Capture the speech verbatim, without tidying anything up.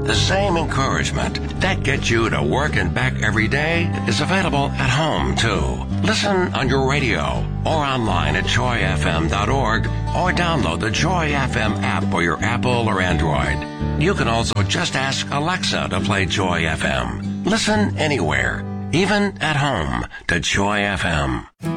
The same encouragement that gets you to work and back every day is available at home, too. Listen on your radio or online at joy f m dot org or download the Joy F M app for your Apple or Android. You can also just ask Alexa to play Joy F M. Listen anywhere, even at home, to Joy F M.